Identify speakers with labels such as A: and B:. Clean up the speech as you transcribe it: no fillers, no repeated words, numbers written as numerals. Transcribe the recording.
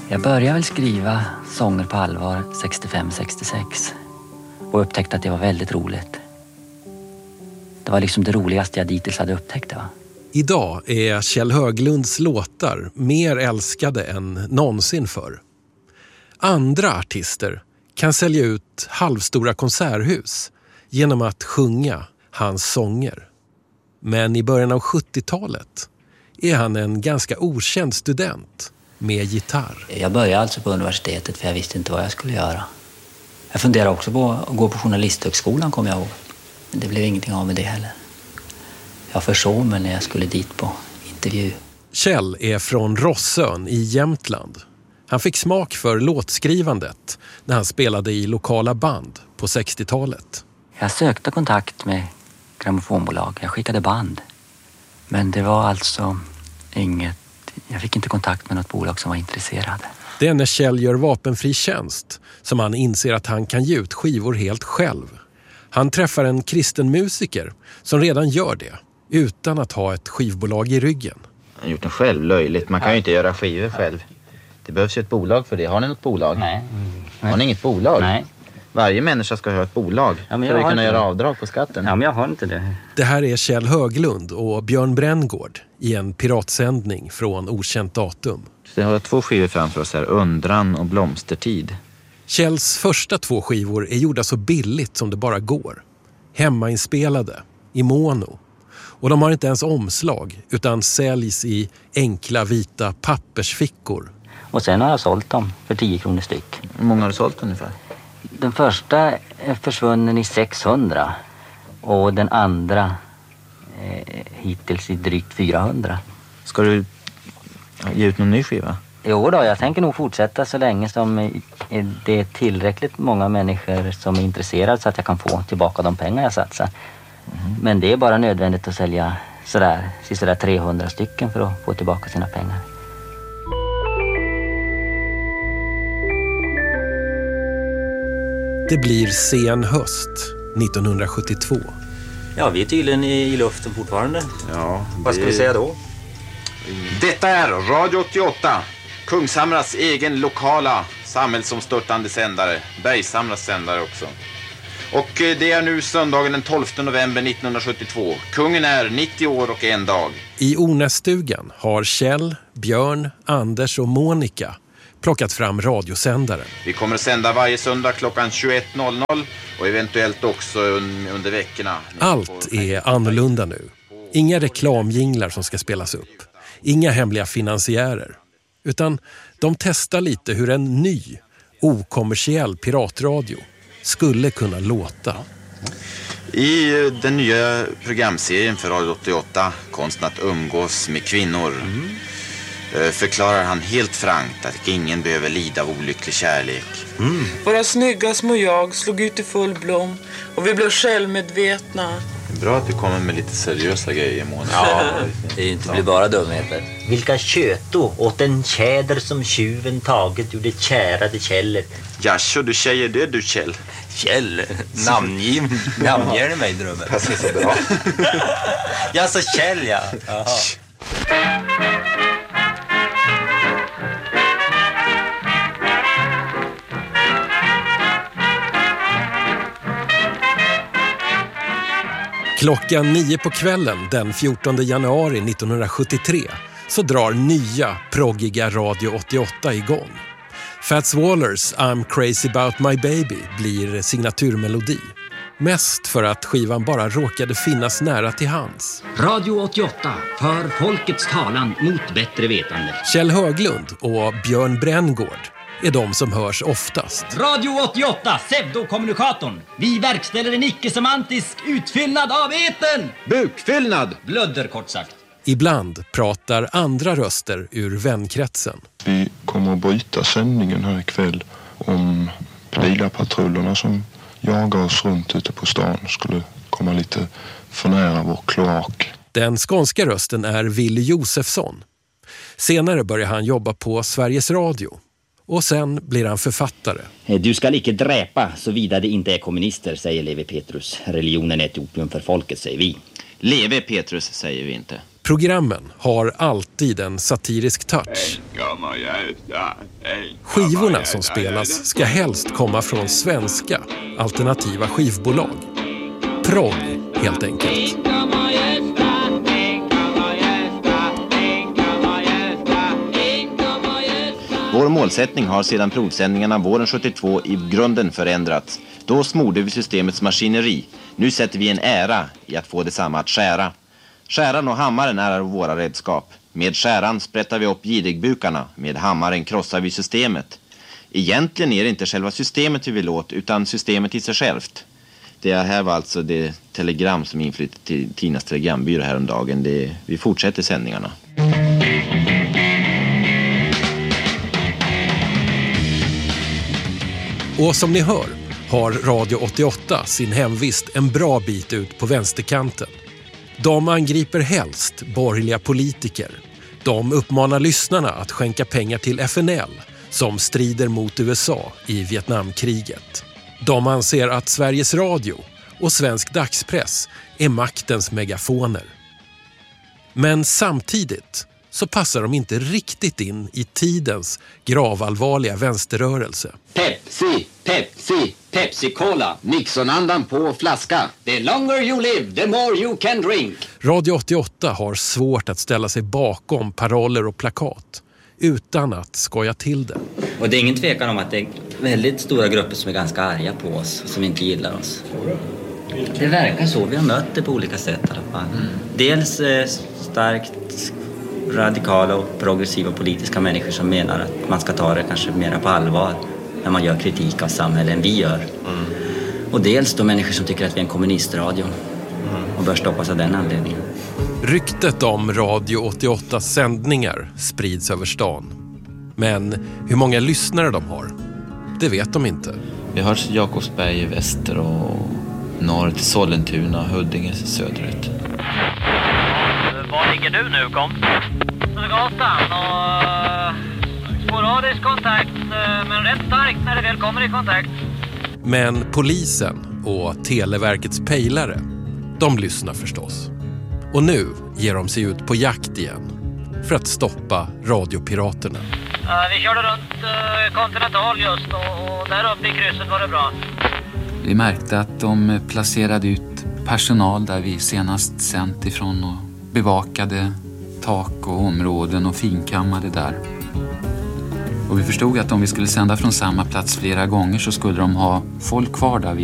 A: Jag började väl skriva sånger på allvar 65-66 och upptäckte att det var väldigt roligt. Det var liksom det roligaste jag dittills hade upptäckt. Va?
B: Idag är Kjell Höglunds låtar mer älskade än någonsin förr. Andra artister kan sälja ut halvstora konserthus genom att sjunga hans sånger. Men i början av 70-talet är han en ganska okänd student med gitarr.
A: Jag började alltså på universitetet för jag visste inte vad jag skulle göra. Jag funderade också på att gå på journalisthögskolan, kommer jag ihåg. Men det blev ingenting av med det heller. Jag försov mig när jag skulle dit på intervju.
B: Kjell är från Rossön i Jämtland. Han fick smak för låtskrivandet när han spelade i lokala band på 60-talet.
A: Jag sökte kontakt med grammofonbolag. Jag skickade band. Men det var alltså inget... Jag fick inte kontakt med något bolag som var intresserade.
B: Det är när Kjell gör vapenfri tjänst som han inser att han kan ge ut skivor helt själv. Han träffar en kristen musiker som redan gör det utan att ha ett skivbolag i ryggen.
C: Han har gjort den själv, löjligt. Man kan ju inte göra skivor själv. Det behövs ju ett bolag för det. Har ni något bolag?
A: Nej.
C: Har ni inget bolag?
A: Nej.
C: Varje människa ska ha ett bolag för att kunna göra avdrag på skatten.
A: Ja, men jag har inte det.
B: Det här är Kjell Höglund och Björn Bränngård i en piratsändning från okänt datum.
C: Så jag har 2 skivor framför oss här, Undran och Blomstertid.
B: Kjells första 2 skivor är gjorda så billigt som det bara går. Hemmainspelade, i mono. Och de har inte ens omslag utan säljs i enkla vita pappersfickor.
A: Och sen har jag sålt dem för 10 kronor styck.
C: Hur många har du sålt ungefär?
A: Den första är försvunnen i 600 och den andra hittills i drygt 400.
C: Ska du ge ut någon ny skiva?
A: Jo då, jag tänker nog fortsätta så länge som det är tillräckligt många människor som är intresserade så att jag kan få tillbaka de pengar jag satsar. Men det är bara nödvändigt att sälja sådär 300 stycken för att få tillbaka sina pengar.
B: Det blir sen höst 1972.
A: Ja, vi är tydligen i luften fortfarande.
C: Ja.
A: Vad ska vi säga då?
C: Detta är Radio 88. Kungshamras egen lokala samhällsomstörtande sändare. Bergshamras sändare också. Och det är nu söndagen den 12 november 1972. Kungen är 90 år och 1 dag.
B: I Ornässtugan har Kjell, Björn, Anders och Monica plockat fram radiosändaren.
C: Vi kommer att sända varje söndag klockan 21.00 och eventuellt också under veckorna.
B: Allt är annorlunda nu. Inga reklamjinglar som ska spelas upp. Inga hemliga finansiärer. Utan de testar lite hur en ny, okommersiell piratradio skulle kunna låta.
C: I den nya programserien för Radio 88, Konsten att umgås med kvinnor, förklarar han helt frankt att ingen behöver lida av olycklig kärlek.
D: Våra snygga små jag slog ut i full blom och vi blev självmedvetna.
C: Det är bra att du kommer med lite seriösa grejer, Mona.
A: Ja, det är ju inte blir bara dumheter.
E: Vilka köto åt en tjäder som tjuven taget ur det kärade kället.
C: Jaså, du säger det du, Kjell.
A: Kjell, namnger mig drömmen.
C: Passar så bra.
A: Ja, så Kjell, ja. Jaha.
B: Klockan 9 på kvällen den 14 januari 1973 så drar nya proggiga Radio 88 igång. Fats Wallers I'm Crazy About My Baby blir signaturmelodi. Mest för att skivan bara råkade finnas nära till hands.
F: Radio 88 för folkets talan mot bättre vetande.
B: Kjell Höglund och Björn Bränngård är de som hörs oftast.
F: Radio 88, pseudokommunikatorn. Vi verkställer en icke-semantisk utfyllnad av eten.
C: Bukfyllnad!
F: Blödder kort sagt.
B: Ibland pratar andra röster ur vänkretsen.
G: Vi kommer att bryta sändningen här ikväll om Lilapatrullerna som jagar oss runt ute på stan skulle komma lite för nära vår kloak.
B: Den skånska rösten är Willy Josefsson. Senare börjar han jobba på Sveriges Radio. Och sen blir han författare.
F: Du ska icke dräpa såvida det inte är kommunister, säger Levi Petrus. Religionen är ett opium för folket, säger vi.
C: Leve Petrus säger vi inte.
B: Programmen har alltid en satirisk touch. Skivorna som spelas ska helst komma från svenska alternativa skivbolag. Prog, helt enkelt.
C: Vår målsättning har sedan provsändningarna våren 72 i grunden förändrats. Då smorde vi systemets maskineri. Nu sätter vi en ära i att få detsamma att skära. Skäran och hammaren är våra redskap. Med skäran sprättar vi upp girigbukarna. Med hammaren krossar vi systemet. Egentligen är det inte själva systemet vi vill åt, utan systemet i sig självt. Det här var alltså det telegram som inflyttade till Tinas telegrambyrå häromdagen. Vi fortsätter sändningarna.
B: Och som ni hör har Radio 88 sin hemvist en bra bit ut på vänsterkanten. De angriper helst borgerliga politiker. De uppmanar lyssnarna att skänka pengar till FNL som strider mot USA i Vietnamkriget. De anser att Sveriges Radio och svensk dagspress är maktens megafoner. Men samtidigt så passar de inte riktigt in i tidens gravallvarliga vänsterrörelse.
H: Pepsi-Cola.
C: Nixonandan på flaska.
H: The longer you live, the more you can drink.
B: Radio 88 har svårt att ställa sig bakom paroller och plakat utan att skoja till det.
A: Och det är ingen tvekan om att det är väldigt stora grupper som är ganska arga på oss, som inte gillar oss. Det verkar så, vi har mött det på olika sätt i alla fall. Dels starkt radikala och progressiva politiska människor som menar att man ska ta det kanske mera på allvar när man gör kritik av samhället än vi gör. Och dels då människor som tycker att vi är en kommunistradio och bör stoppas av den anledningen.
B: Ryktet om Radio 88 sändningar sprids över stan. Men hur många lyssnare de har, det vet de inte.
I: Vi har Jakobsberg i väster och norr till Sollentuna, Huddinge söderut.
J: Var ligger du nu, kom? Södergatan och sporadisk kontakt, men rätt starkt när det väl kommer i kontakt.
B: Men polisen och Televerkets pejlare, de lyssnar förstås. Och nu ger de sig ut på jakt igen för att stoppa radiopiraterna.
J: Vi körde runt Continental just och där uppe i krysset var det bra.
I: Vi märkte att de placerade ut personal där vi senast sänt ifrån och bevakade tak och områden och finkammade där. Och vi förstod att om vi skulle sända från samma plats flera gånger så skulle de ha folk kvar där